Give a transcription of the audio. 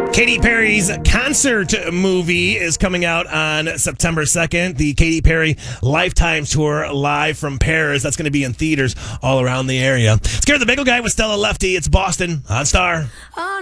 Katy Perry's concert movie is coming out on September 2nd. The Katy Perry Lifetime Tour live from Paris. That's going to be in theaters all around the area. Scared the Bagel Guy with Stella Lefty. It's Boston on Star.